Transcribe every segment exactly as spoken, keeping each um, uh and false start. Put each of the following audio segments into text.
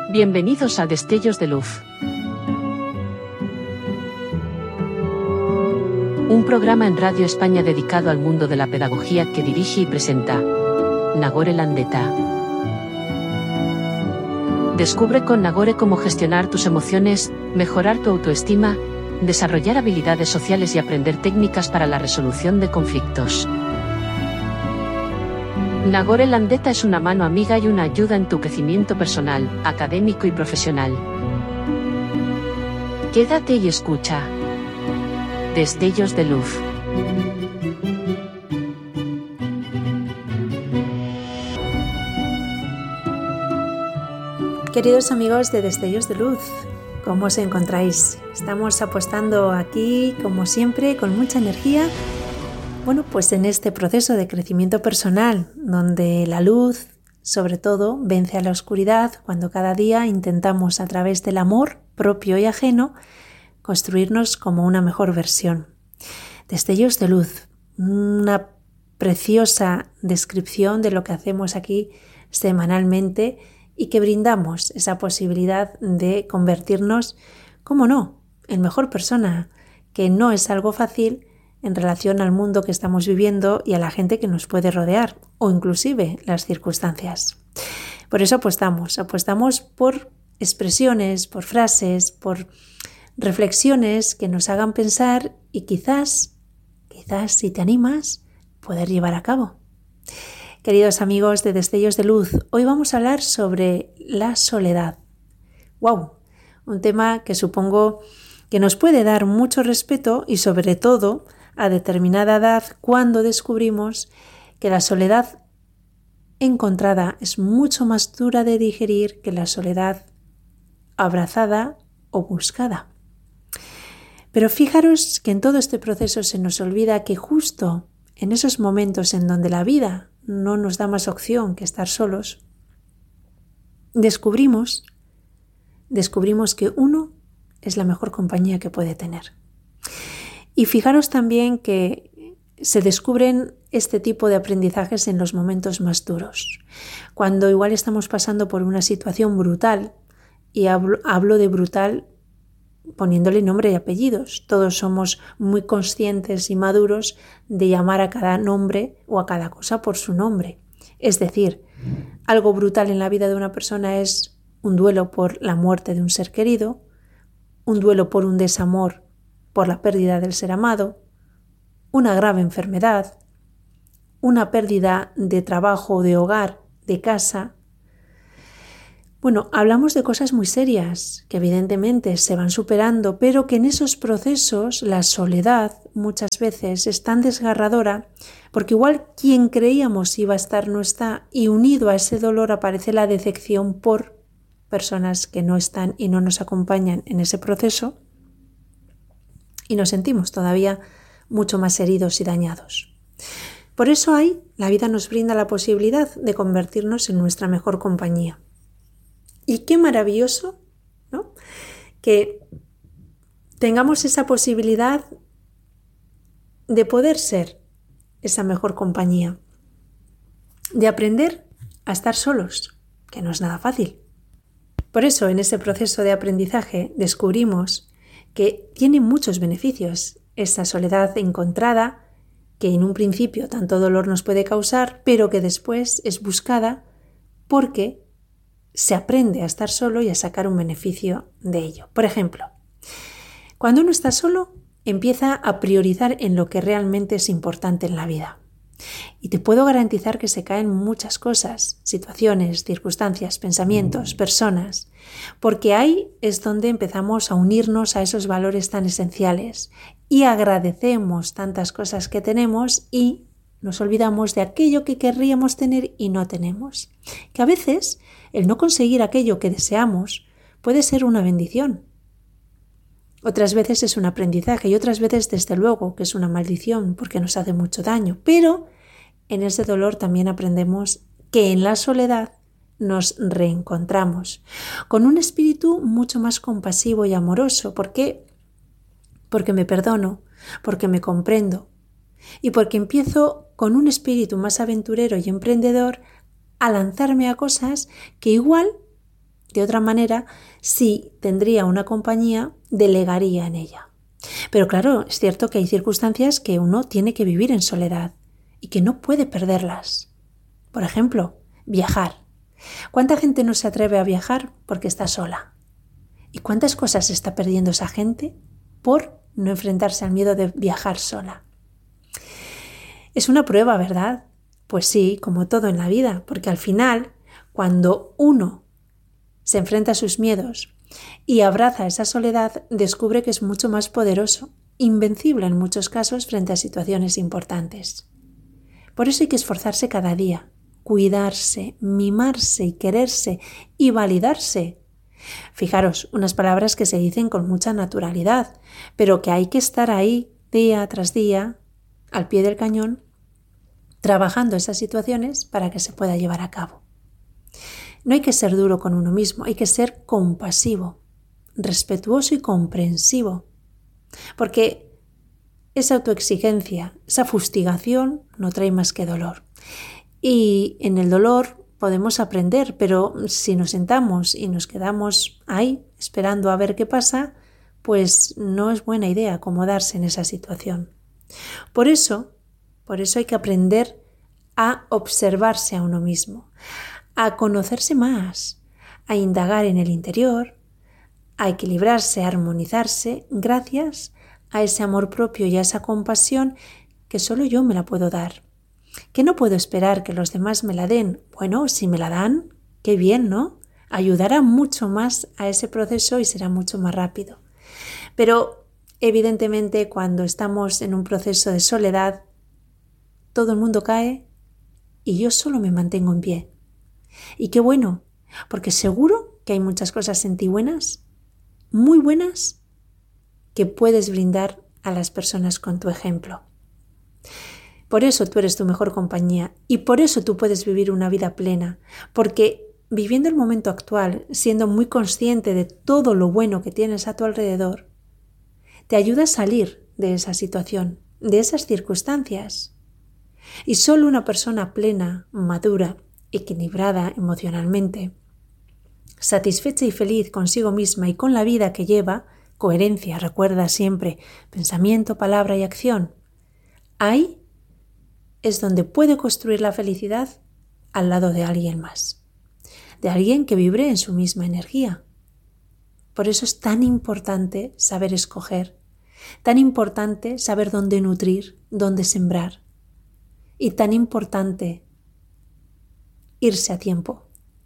Bienvenidos a Destellos de Luz. Un programa en Radio España dedicado al mundo de la pedagogía que dirige y presenta Nagore Landeta. Descubre con Nagore cómo gestionar tus emociones, mejorar tu autoestima, desarrollar habilidades sociales y aprender técnicas para la resolución de conflictos. Nagore Landeta es una mano amiga y una ayuda en tu crecimiento personal, académico y profesional. Quédate y escucha. Destellos de Luz. Queridos amigos de Destellos de Luz, ¿cómo os encontráis? Estamos apostando aquí, como siempre, con mucha energía. Bueno, pues en este proceso de crecimiento personal, donde la luz, sobre todo, vence a la oscuridad, cuando cada día intentamos, a través del amor propio y ajeno, construirnos como una mejor versión. Destellos de Luz, una preciosa descripción de lo que hacemos aquí semanalmente y que brindamos esa posibilidad de convertirnos, cómo no, en mejor persona, que no es algo fácil en relación al mundo que estamos viviendo y a la gente que nos puede rodear, o inclusive las circunstancias. Por eso apostamos, apostamos por expresiones, por frases, por reflexiones que nos hagan pensar y quizás, quizás si te animas, poder llevar a cabo. Queridos amigos de Destellos de Luz, hoy vamos a hablar sobre la soledad. ¡Wow! Un tema que supongo que nos puede dar mucho respeto y sobre todo a determinada edad cuando descubrimos que la soledad encontrada es mucho más dura de digerir que la soledad abrazada o buscada. Pero fijaros que en todo este proceso se nos olvida que justo en esos momentos en donde la vida no nos da más opción que estar solos, descubrimos, descubrimos que uno es la mejor compañía que puede tener. Y fijaros también que se descubren este tipo de aprendizajes en los momentos más duros. Cuando igual estamos pasando por una situación brutal, y hablo, hablo de brutal poniéndole nombre y apellidos. Todos somos muy conscientes y maduros de llamar a cada nombre o a cada cosa por su nombre. Es decir, algo brutal en la vida de una persona es un duelo por la muerte de un ser querido, un duelo por un desamor, por la pérdida del ser amado, una grave enfermedad, una pérdida de trabajo, de hogar, de casa. Bueno, hablamos de cosas muy serias que evidentemente se van superando, pero que en esos procesos la soledad muchas veces es tan desgarradora porque igual quien creíamos iba a estar no está y unido a ese dolor aparece la decepción por personas que no están y no nos acompañan en ese proceso y nos sentimos todavía mucho más heridos y dañados. Por eso ahí la vida nos brinda la posibilidad de convertirnos en nuestra mejor compañía. Y qué maravilloso, ¿no?, que tengamos esa posibilidad de poder ser esa mejor compañía, de aprender a estar solos, que no es nada fácil. Por eso en ese proceso de aprendizaje descubrimos que tiene muchos beneficios esa soledad encontrada, que en un principio tanto dolor nos puede causar, pero que después es buscada porque se aprende a estar solo y a sacar un beneficio de ello. Por ejemplo, cuando uno está solo, empieza a priorizar en lo que realmente es importante en la vida. Y te puedo garantizar que se caen muchas cosas, situaciones, circunstancias, pensamientos, personas, porque ahí es donde empezamos a unirnos a esos valores tan esenciales y agradecemos tantas cosas que tenemos y nos olvidamos de aquello que querríamos tener y no tenemos. Que a veces el no conseguir aquello que deseamos puede ser una bendición. Otras veces es un aprendizaje y otras veces, desde luego, que es una maldición porque nos hace mucho daño. Pero en ese dolor también aprendemos que en la soledad nos reencontramos con un espíritu mucho más compasivo y amoroso. ¿Por qué? Porque me perdono, porque me comprendo y porque empiezo con un espíritu más aventurero y emprendedor a lanzarme a cosas que igual De otra manera, si tendría una compañía, delegaría en ella. Pero claro, es cierto que hay circunstancias que uno tiene que vivir en soledad y que no puede perderlas. Por ejemplo, viajar. ¿Cuánta gente no se atreve a viajar porque está sola? ¿Y cuántas cosas está perdiendo esa gente por no enfrentarse al miedo de viajar sola? Es una prueba, ¿verdad? Pues sí, como todo en la vida, porque al final, cuando uno se enfrenta a sus miedos y abraza esa soledad, descubre que es mucho más poderoso, invencible en muchos casos frente a situaciones importantes. Por eso hay que esforzarse cada día, cuidarse, mimarse y quererse y validarse. Fijaros, unas palabras que se dicen con mucha naturalidad, pero que hay que estar ahí día tras día, al pie del cañón, trabajando esas situaciones para que se pueda llevar a cabo. No hay que ser duro con uno mismo, hay que ser compasivo, respetuoso y comprensivo, porque esa autoexigencia, esa fustigación no trae más que dolor. Y en el dolor podemos aprender, pero si nos sentamos y nos quedamos ahí esperando a ver qué pasa, pues no es buena idea acomodarse en esa situación. Por eso, por eso hay que aprender a observarse a uno mismo, a conocerse más, a indagar en el interior, a equilibrarse, a armonizarse gracias a ese amor propio y a esa compasión que solo yo me la puedo dar. Que no puedo esperar que los demás me la den. Bueno, si me la dan, qué bien, ¿no? Ayudará mucho más a ese proceso y será mucho más rápido. Pero evidentemente cuando estamos en un proceso de soledad, todo el mundo cae y yo solo me mantengo en pie. Y qué bueno, porque seguro que hay muchas cosas en ti buenas, muy buenas, que puedes brindar a las personas con tu ejemplo. Por eso tú eres tu mejor compañía y por eso tú puedes vivir una vida plena, porque viviendo el momento actual, siendo muy consciente de todo lo bueno que tienes a tu alrededor, te ayuda a salir de esa situación, de esas circunstancias. Y solo una persona plena, madura, equilibrada emocionalmente, satisfecha y feliz consigo misma y con la vida que lleva, coherencia, recuerda siempre, pensamiento, palabra y acción, ahí es donde puede construir la felicidad al lado de alguien más, de alguien que vibre en su misma energía. Por eso es tan importante saber escoger, tan importante saber dónde nutrir, dónde sembrar, y tan importante irse a tiempo.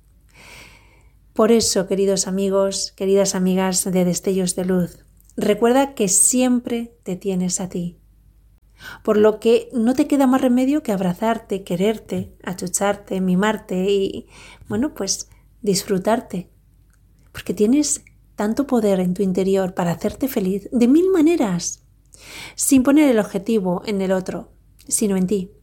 Por eso, queridos amigos, queridas amigas de Destellos de Luz, recuerda que siempre te tienes a ti. Por lo que no te queda más remedio que abrazarte, quererte, achucharte, mimarte y, bueno, pues disfrutarte. Porque tienes tanto poder en tu interior para hacerte feliz de mil maneras, sin poner el objetivo en el otro, sino en ti.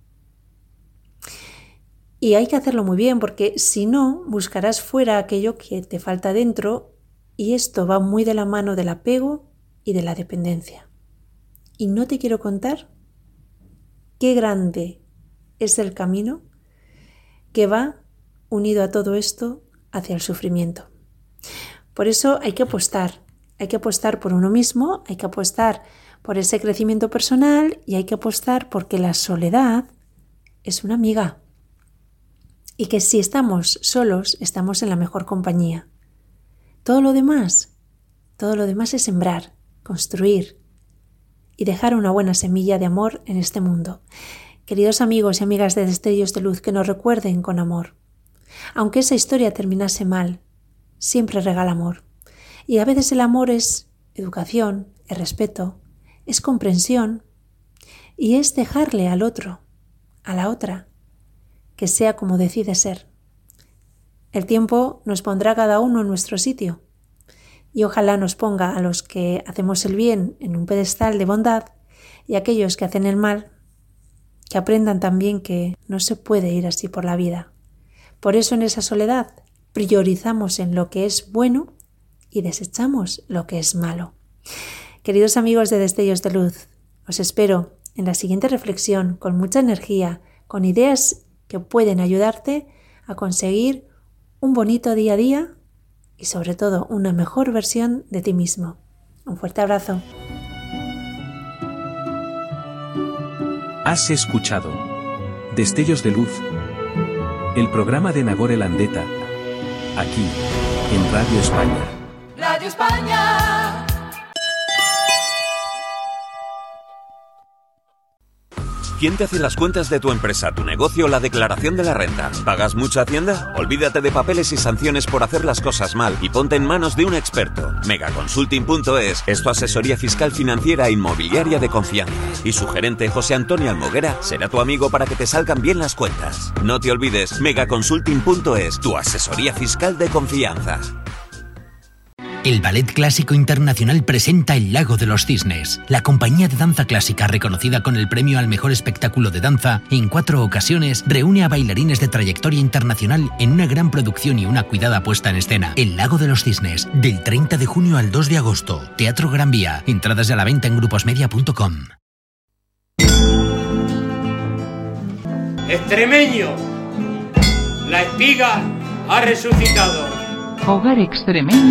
Y hay que hacerlo muy bien porque si no, buscarás fuera aquello que te falta dentro y esto va muy de la mano del apego y de la dependencia. Y no te quiero contar qué grande es el camino que va unido a todo esto hacia el sufrimiento. Por eso hay que apostar, hay que apostar por uno mismo, hay que apostar por ese crecimiento personal y hay que apostar porque la soledad es una amiga. Y que si estamos solos, estamos en la mejor compañía. Todo lo demás, todo lo demás es sembrar, construir y dejar una buena semilla de amor en este mundo. Queridos amigos y amigas de Destellos de Luz, que nos recuerden con amor. Aunque esa historia terminase mal, siempre regala amor. Y a veces el amor es educación, es respeto, es comprensión y es dejarle al otro, a la otra, que sea como decide ser. El tiempo nos pondrá cada uno en nuestro sitio y ojalá nos ponga a los que hacemos el bien en un pedestal de bondad y a aquellos que hacen el mal, que aprendan también que no se puede ir así por la vida. Por eso en esa soledad priorizamos en lo que es bueno y desechamos lo que es malo. Queridos amigos de Destellos de Luz, os espero en la siguiente reflexión con mucha energía, con ideas que pueden ayudarte a conseguir un bonito día a día y sobre todo una mejor versión de ti mismo. Un fuerte abrazo. Has escuchado Destellos de Luz, el programa de Nagore Landeta, aquí en Radio España. Radio España. ¿Quién te hace las cuentas de tu empresa, tu negocio o la declaración de la renta? ¿Pagas mucha Hacienda? Olvídate de papeles y sanciones por hacer las cosas mal y ponte en manos de un experto. Megaconsulting punto es es tu asesoría fiscal, financiera e inmobiliaria de confianza. Y su gerente, José Antonio Almoguera, será tu amigo para que te salgan bien las cuentas. No te olvides, Megaconsulting punto es, tu asesoría fiscal de confianza. El Ballet Clásico Internacional presenta El Lago de los Cisnes, la compañía de danza clásica reconocida con el premio al mejor espectáculo de danza. En cuatro ocasiones reúne a bailarines de trayectoria internacional en una gran producción y una cuidada puesta en escena. El Lago de los Cisnes, del treinta de junio al dos de agosto. Teatro Gran Vía. Entradas a la venta en gruposmedia punto com. Extremeño, la espiga ha resucitado. Hogar Extremeño